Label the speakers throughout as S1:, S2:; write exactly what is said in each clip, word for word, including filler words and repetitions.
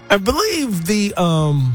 S1: I believe the um,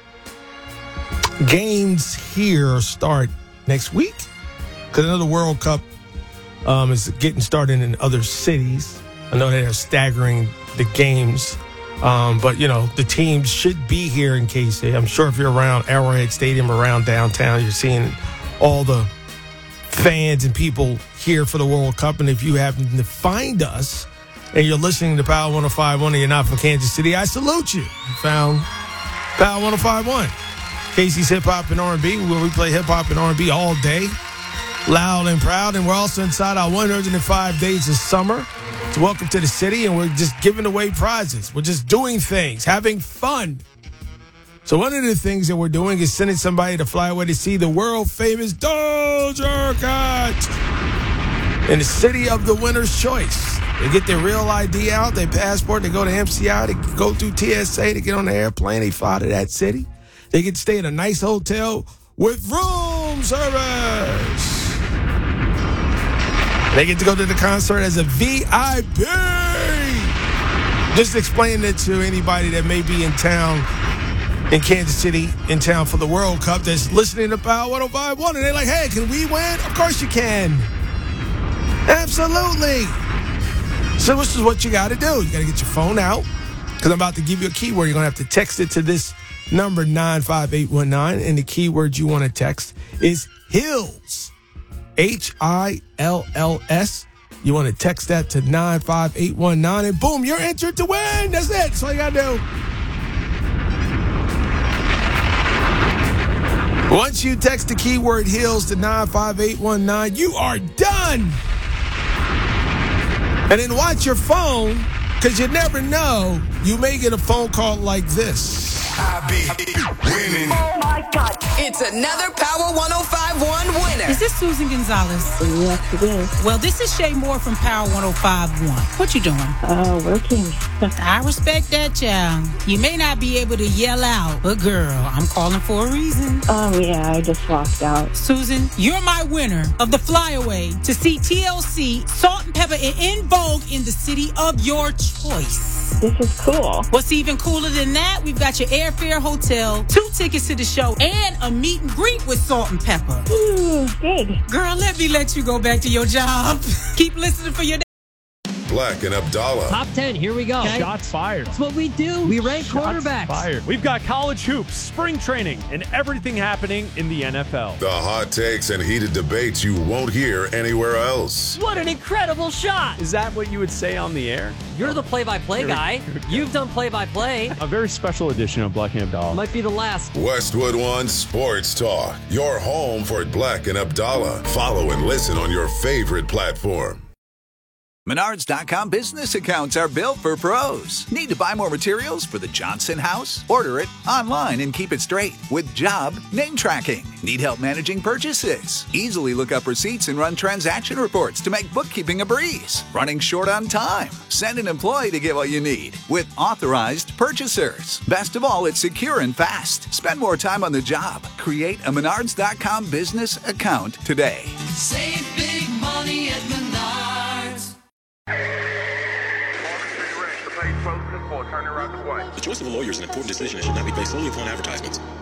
S1: games here start next week because I know the World Cup um, is getting started in other cities. I know they're staggering the games, um, but, you know, the teams should be here in K C. I'm sure if you're around Arrowhead Stadium, around downtown, you're seeing all the fans and people here for the World Cup. And if you happen to find us and you're listening to Power one oh five point one and you're not from Kansas City, I salute you. You found Power one oh five point one. K C's Hip Hop and R and B, where we play hip hop and R and B all day, loud and proud. And we're also inside our one hundred five days of summer. So welcome to the city, and we're just giving away prizes. We're just doing things, having fun. So one of the things that we're doing is sending somebody to fly away to see the world-famous Doja Cat in the city of the winner's choice. They get their real I D out, their passport, they go to M C I, they go through T S A, they get on the airplane, they fly to that city. They get to stay in a nice hotel with room service. They get to go to the concert as a V I P. Just explain it to anybody that may be in town, in Kansas City, in town for the World Cup, that's listening to Power one oh five point one, and they're like, hey, can we win? Of course you can. Absolutely. So this is what you got to do. You got to get your phone out, because I'm about to give you a keyword. You're going to have to text it to this number, nine five eight one nine, and the keyword you want to text is Hills. H I L L S. You want to text that to nine five eight one nine, and boom, you're entered to win. That's it. That's all you got to do. Once you text the keyword Hills to nine five eight one nine, you are done. And then watch your phone, because you never know. You may get a phone call like this.
S2: I be winning.
S3: Oh my God.
S4: It's another Power one oh five point one winner.
S5: Is this Susan Gonzalez?
S3: Yes, it is.
S5: Well, this is Shay Moore from Power one oh five point one. What you doing?
S3: Uh, working.
S5: I respect that, child. You may not be able to yell out, but girl, I'm calling for a reason.
S3: Um, yeah, I just walked out.
S5: Susan, you're my winner of the flyaway to see T L C, Salt and Pepper, and In Vogue in the city of your choice.
S3: This is cool.
S5: What's even cooler than that? We've got your airfare, hotel, two tickets to the show, and a meet and greet with Salt and Pepper.
S3: Ooh, good.
S5: Girl, let me let you go back to your job. Keep listening for your...
S2: Black and Abdallah.
S6: Top ten, here we go.
S7: Okay. Shots fired.
S6: That's what we do. We rank
S7: Shots
S6: quarterbacks.
S7: fired. We've got college hoops, spring training, and everything happening in the N F L.
S2: The hot takes and heated debates you won't hear anywhere else.
S6: What an incredible shot.
S7: Is that what you would say on the air?
S6: You're the play-by-play guy. You've done play-by-play.
S7: A very special edition of Black and Abdallah.
S6: Might be the last.
S2: Westwood One Sports Talk. Your home for Black and Abdallah. Follow and listen on your favorite platform.
S8: Menards dot com business accounts are built for pros. Need to buy more materials for the Johnson house? Order it online and keep it straight with job name tracking. Need help managing purchases? Easily look up receipts and run transaction reports to make bookkeeping a breeze. Running short on time? Send an employee to get what you need with authorized purchasers. Best of all, it's secure and fast. Spend more time on the job. Create a Menards dot com business account today.
S4: Save big money at Menards.
S9: The choice of a lawyer is an important decision and should not be based solely upon advertisements.